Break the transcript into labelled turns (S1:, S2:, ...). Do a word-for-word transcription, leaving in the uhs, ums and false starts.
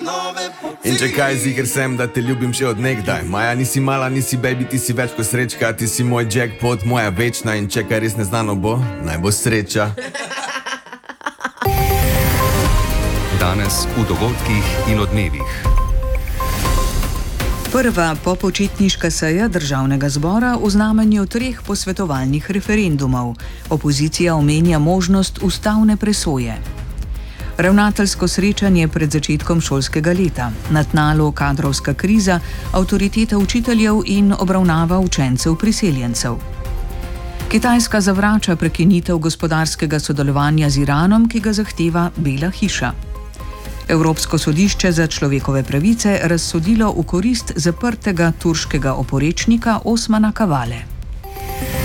S1: In če kaj, ziger sem, da te ljubim še od nekdaj. Maja, nisi mala, nisi baby, ti si več kot srečka. Ti si moj jackpot, moja večna. In če kaj res neznano bo, naj bo sreča.
S2: Danes v dogodkih in odmevih.
S3: Prva popočitniška seja državnega zbora v znamenju treh posvetovalnih referendumov. Opozicija omenja možnost ustavne presoje. Ravnateljsko srečanje pred začetkom šolskega leta. Na tnalu kadrovska kriza, avtoriteta učiteljev in obravnava učencev priseljencev. Kitajska zavrača prekinitev gospodarskega sodelovanja z Iranom, ki ga zahteva Bela hiša. Evropsko sodišče za človekove pravice razsodilo v korist zaprtega turškega oporečnika Osmana Kavale.